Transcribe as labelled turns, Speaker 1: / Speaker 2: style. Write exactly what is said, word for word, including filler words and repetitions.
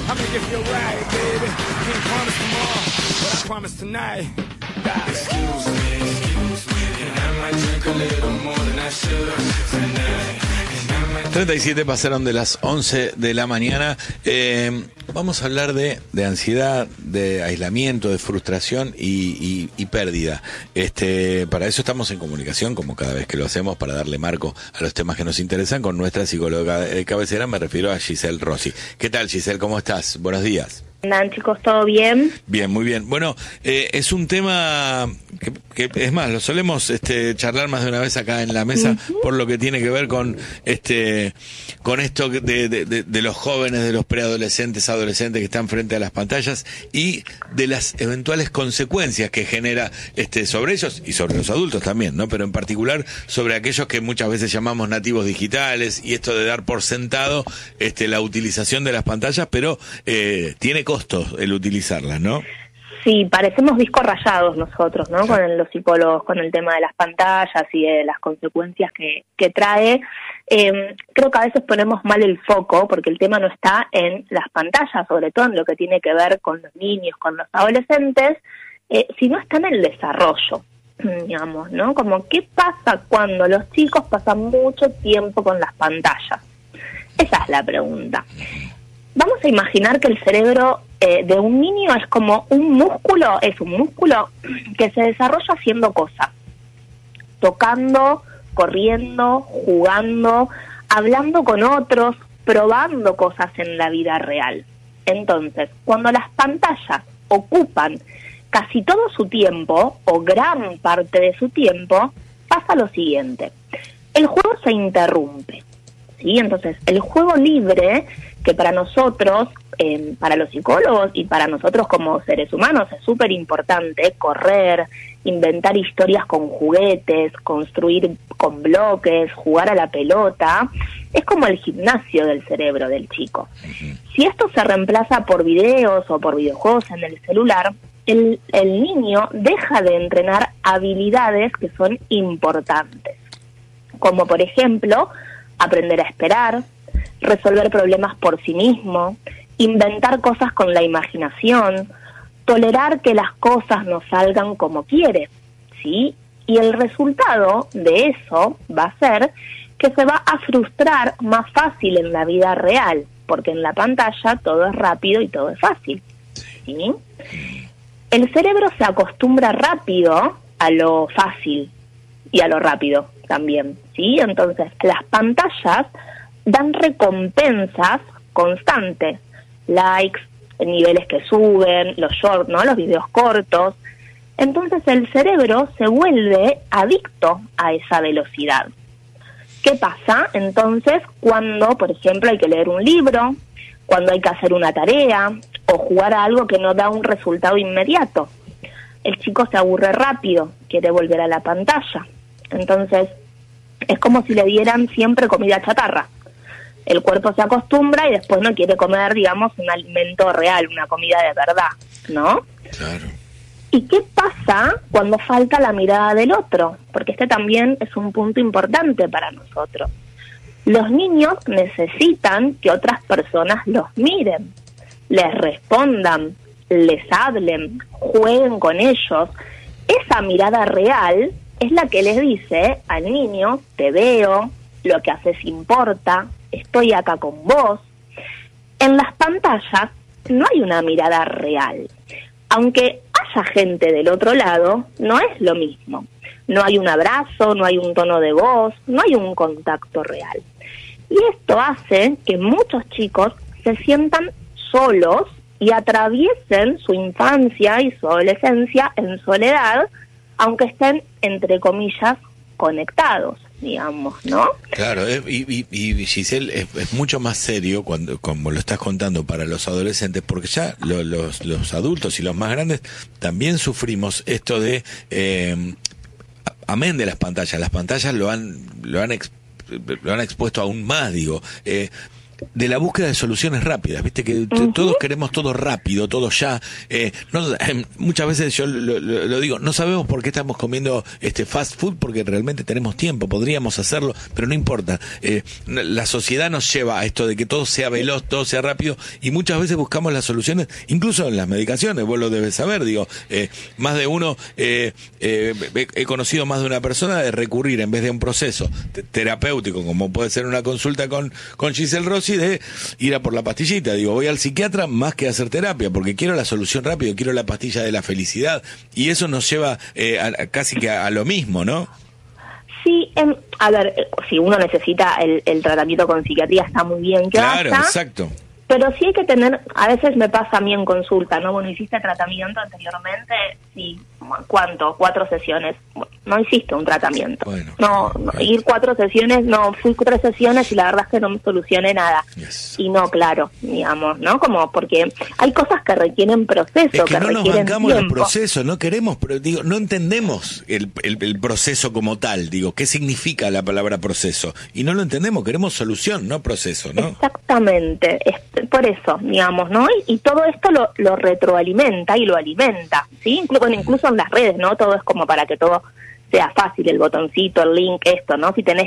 Speaker 1: I mean, if you're right, baby, can't promise tomorrow, but I promise tonight. Excuse me, excuse me, and I might drink a little more than I should tonight.
Speaker 2: treinta y siete pasaron de las once de la mañana. Eh, vamos a hablar de, de ansiedad, de aislamiento, de frustración y, y, y pérdida. Este, para eso estamos en comunicación, como cada vez que lo hacemos, para darle marco a los temas que nos interesan con nuestra psicóloga de cabecera. Me refiero a Giselle Rossi. ¿Qué tal, Giselle? ¿Cómo estás? Buenos días.
Speaker 3: Andan, chicos, ¿todo bien?
Speaker 2: Bien, muy bien. Bueno, eh, es un tema que, que es más, lo solemos este, charlar más de una vez acá en la mesa, uh-huh. por lo que tiene que ver con este, con esto de, de, de, de los jóvenes, de los preadolescentes, adolescentes que están frente a las pantallas y de las eventuales consecuencias que genera este, sobre ellos y sobre los adultos también, ¿no? Pero en particular sobre aquellos que muchas veces llamamos nativos digitales y esto de dar por sentado este, la utilización de las pantallas, pero eh, tiene costos el utilizarlas, ¿no?
Speaker 3: Sí, parecemos discos rayados nosotros, ¿no? Sí. Con los psicólogos, con el tema de las pantallas y de las consecuencias que, que trae. Eh, creo que a veces ponemos mal el foco porque el tema no está en las pantallas, sobre todo en lo que tiene que ver con los niños, con los adolescentes, eh, sino está en el desarrollo, digamos, ¿no? Como, ¿qué pasa cuando los chicos pasan mucho tiempo con las pantallas? Esa es la pregunta. Vamos a imaginar que el cerebro eh, de un niño es como un músculo, es un músculo que se desarrolla haciendo cosas, tocando, corriendo, jugando, hablando con otros, probando cosas en la vida real. Entonces, cuando las pantallas ocupan casi todo su tiempo, o gran parte de su tiempo, pasa lo siguiente: el juego se interrumpe, ¿sí? Entonces, el juego libre, que para nosotros, eh, para los psicólogos y para nosotros como seres humanos es súper importante, correr, inventar historias con juguetes, construir con bloques, jugar a la pelota, es como el gimnasio del cerebro del chico. Si esto se reemplaza por videos o por videojuegos en el celular, el, el niño deja de entrenar habilidades que son importantes, como por ejemplo, aprender a esperar, resolver problemas por sí mismo, inventar cosas con la imaginación, tolerar que las cosas no salgan como quiere, ¿sí? Y el resultado de eso va a ser que se va a frustrar más fácil en la vida real, porque en la pantalla todo es rápido y todo es fácil, ¿sí? El cerebro se acostumbra rápido a lo fácil y a lo rápido también, ¿sí? Entonces, las pantallas dan recompensas constantes, likes, niveles que suben, los shorts, ¿no? Los videos cortos. Entonces el cerebro se vuelve adicto a esa velocidad. ¿Qué pasa entonces cuando, por ejemplo, hay que leer un libro, cuando hay que hacer una tarea o jugar a algo que no da un resultado inmediato? El chico se aburre rápido, quiere volver a la pantalla. Entonces es como si le dieran siempre comida chatarra. El cuerpo se acostumbra y después no quiere comer, digamos, un alimento real, una comida de verdad, ¿no?
Speaker 2: Claro.
Speaker 3: ¿Y qué pasa cuando falta la mirada del otro? Porque este también es un punto importante para nosotros. Los niños necesitan que otras personas los miren, les respondan, les hablen, jueguen con ellos. Esa mirada real es la que les dice al niño: te veo, lo que haces importa, estoy acá con vos. En las pantallas no hay una mirada real. Aunque haya gente del otro lado, no es lo mismo. No hay un abrazo, no hay un tono de voz, no hay un contacto real. Y esto hace que muchos chicos se sientan solos y atraviesen su infancia y su adolescencia en soledad, aunque estén, entre comillas, conectados, digamos, ¿no?
Speaker 2: Claro, eh, y, y, y Giselle, es, es mucho más serio cuando, como lo estás contando, para los adolescentes, porque ya lo, los, los adultos y los más grandes también sufrimos esto de, eh, amén de las pantallas, las pantallas lo han, lo han, ex, lo han expuesto aún más, digo, eh, de la búsqueda de soluciones rápidas, viste que uh-huh. todos queremos todo rápido, todo ya. Eh, no, eh, muchas veces yo lo, lo, lo digo, no sabemos por qué estamos comiendo este fast food, porque realmente tenemos tiempo, podríamos hacerlo, pero no importa. Eh, la sociedad nos lleva a esto de que todo sea veloz, todo sea rápido, y muchas veces buscamos las soluciones, incluso en las medicaciones, vos lo debes saber, digo, eh, más de uno, eh, eh, he conocido más de una persona de recurrir, en vez de un proceso te- terapéutico, como puede ser una consulta con, con Giselle Rossi, de ir a por la pastillita. Digo, voy al psiquiatra más que a hacer terapia, porque quiero la solución rápido, quiero la pastilla de la felicidad, y eso nos lleva eh, a, a casi que a, a lo mismo, ¿no?
Speaker 3: Sí, eh, a ver, eh, si uno necesita el, el tratamiento con psiquiatría, está muy bien que
Speaker 2: Claro,
Speaker 3: vaya,
Speaker 2: exacto.
Speaker 3: pero sí hay que tener, a veces me pasa a mí en consulta, ¿no? Bueno, hiciste tratamiento anteriormente, sí, ¿cuánto? Cuatro sesiones. Bueno, no hiciste un tratamiento.
Speaker 2: Bueno,
Speaker 3: no, no
Speaker 2: bueno.
Speaker 3: ir cuatro sesiones, no, fui tres sesiones y la verdad es que no me solucioné nada.
Speaker 2: Yes.
Speaker 3: Y no, claro, digamos, ¿no? Como porque hay cosas que requieren proceso,
Speaker 2: Es que,
Speaker 3: que
Speaker 2: no nos
Speaker 3: requieren
Speaker 2: bancamos los
Speaker 3: tiempo.
Speaker 2: procesos, no queremos, pero digo, no entendemos el, el, el proceso como tal, digo, qué significa la palabra proceso, y no lo entendemos, queremos solución, no proceso, ¿no?
Speaker 3: Exactamente, es por eso, digamos, ¿no? Y, y todo esto lo, lo retroalimenta y lo alimenta, ¿sí? Inclu- bueno, incluso en las redes, ¿no? Todo es como para que todo sea fácil, el botoncito, el link, esto, ¿no? Si tenés